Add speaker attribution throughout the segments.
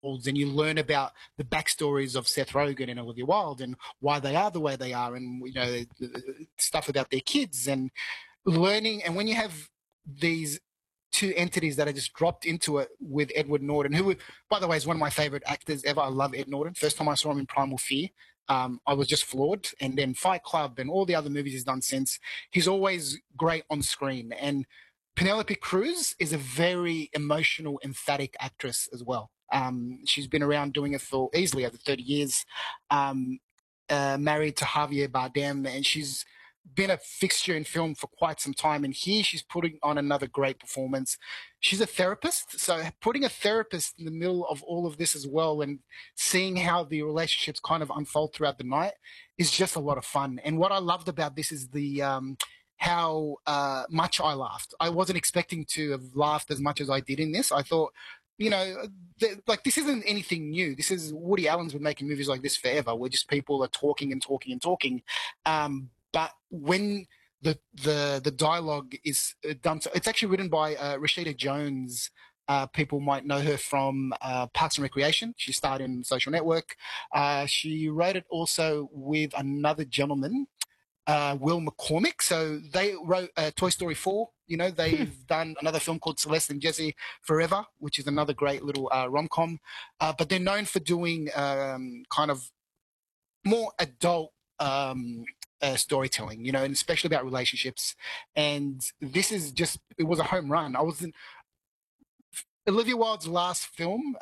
Speaker 1: and you learn about the backstories of Seth Rogen and Olivia Wilde and why they are the way they are, and stuff about their kids and learning. And when you have these two entities that are just dropped into it with Edward Norton, who, by the way, is one of my favorite actors ever. I love Ed Norton. First time I saw him in Primal Fear, I was just floored. And then Fight Club and all the other movies he's done since, he's always great on screen. And Penelope Cruz is a very emotional, emphatic actress as well. She's been around doing it for easily over 30 years, married to Javier Bardem, and she's been a fixture in film for quite some time. And here she's putting on another great performance. She's a therapist, so putting a therapist in the middle of all of this as well and seeing how the relationships kind of unfold throughout the night is just a lot of fun. And what I loved about this is the how much I laughed. I wasn't expecting to have laughed as much as I did in this. I thought, this isn't anything new. This is Woody Allen's been making movies like this forever, where just people are talking and talking and talking. But when the dialogue is done, so it's actually written by Rashida Jones. People might know her from Parks and Recreation. She starred in Social Network. She wrote it also with another gentleman, Will McCormick. So they wrote Toy Story 4. They've done another film called Celeste and Jesse Forever, which is another great little rom-com. But they're known for doing kind of more adult storytelling, and especially about relationships. And this is it was a home run. Olivia Wilde's last film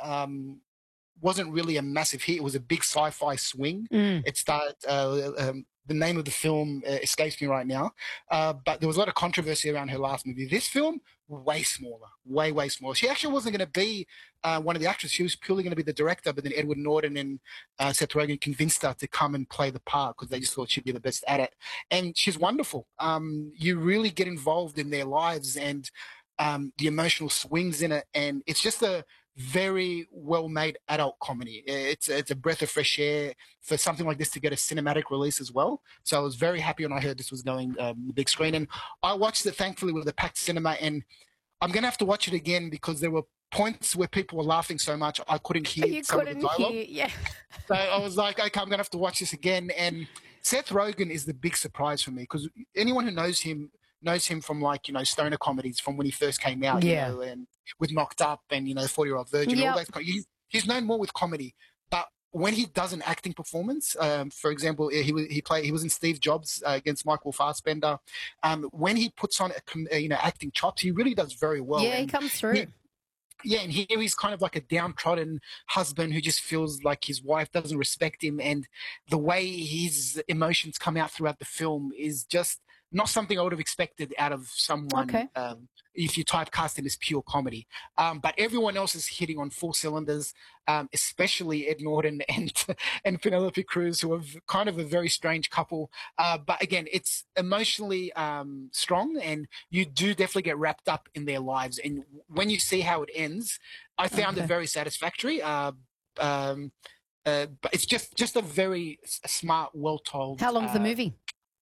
Speaker 1: wasn't really a massive hit. It was a big sci-fi swing. It started, the name of the film escapes me right now, but there was a lot of controversy around her last movie. This film, way smaller, way smaller. She actually wasn't going to be one of the actors. She was purely going to be the director, but then Edward Norton and Seth Rogen convinced her to come and play the part because they just thought she'd be the best at it. And she's wonderful. You really get involved in their lives and the emotional swings in it, and it's just a very well-made adult comedy. It's a breath of fresh air for something like this to get a cinematic release as well. So I was very happy when I heard this was going the big screen, and I watched it thankfully with a packed cinema. And I'm going to have to watch it again because there were points where people were laughing so much I couldn't hear some of the dialogue.
Speaker 2: Yeah.
Speaker 1: So I was like, okay, I'm going to have to watch this again. And Seth Rogen is the big surprise for me because anyone who knows him from stoner comedies from when he first came out, and with Knocked Up and 40-Year-Old Virgin. All those, he's known more with comedy, but when he does an acting performance, for example, he was in Steve Jobs against Michael Fassbender. When he puts on acting chops, he really does very well.
Speaker 2: Yeah, he comes through.
Speaker 1: And here he's kind of like a downtrodden husband who just feels like his wife doesn't respect him, and the way his emotions come out throughout the film is just not something I would have expected out of someone if you typecast it as pure comedy. But everyone else is hitting on full cylinders, especially Ed Norton and Penelope Cruz, who are kind of a very strange couple. But again, it's emotionally strong, and you do definitely get wrapped up in their lives. And when you see how it ends, I found it very satisfactory. But it's just a very smart, well-told.
Speaker 2: How long's the movie?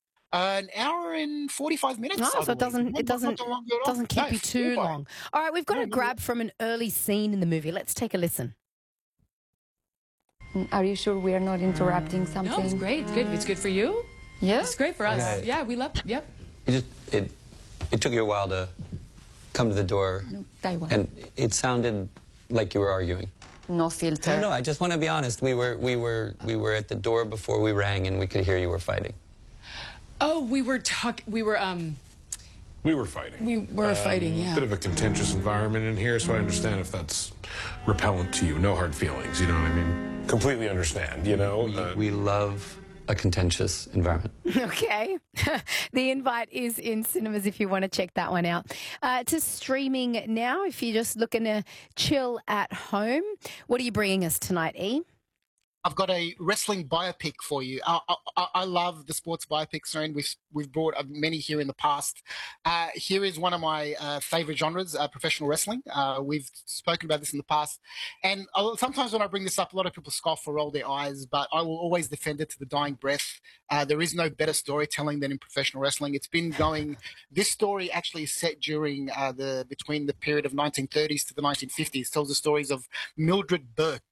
Speaker 1: An hour and 45 minutes.
Speaker 2: Oh, so it doesn't keep you too long. All right, we've got a grab from an early scene in the movie. Let's take a listen.
Speaker 3: Are you sure we are not interrupting something?
Speaker 4: No, it's great. It's good. It's good for you.
Speaker 3: Yeah,
Speaker 4: it's great for us. Yeah, we love. Yep.
Speaker 5: It took you a while to come to the door, and it sounded like you were arguing.
Speaker 3: No filter.
Speaker 5: No, I just want to be honest. We were at the door before we rang, and we could hear you were fighting.
Speaker 4: Oh, we were fighting.
Speaker 6: We were
Speaker 4: fighting, yeah.
Speaker 6: Bit of a contentious environment in here, so I understand if that's repellent to you. No hard feelings, you know what I mean? Completely understand,
Speaker 5: We love a contentious environment.
Speaker 2: Okay. The invite is in cinemas if you want to check that one out. To streaming now, if you're just looking to chill at home. What are you bringing us tonight, E?
Speaker 1: I've got a wrestling biopic for you. I love the sports biopics, and we've brought many here in the past. Here is one of my favorite genres, professional wrestling. We've spoken about this in the past, and sometimes when I bring this up, a lot of people scoff or roll their eyes, but I will always defend it to the dying breath. There is no better storytelling than in professional wrestling. It's been going. This story actually is set during between the period of 1930s to the 1950s. Tells the stories of Mildred Burke.